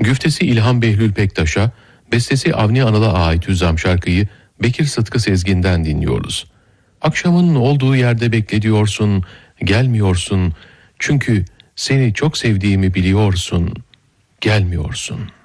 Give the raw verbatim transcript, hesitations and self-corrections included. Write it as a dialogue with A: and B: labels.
A: Güftesi İlhan Behlül Pektaş'a, bestesi Avni Anıl'a ait Hüzzam şarkıyı Bekir Sıtkı Sezgin'den dinliyoruz. Akşamın olduğu yerde beklediyorsun, gelmiyorsun. Çünkü seni çok sevdiğimi biliyorsun, gelmiyorsun.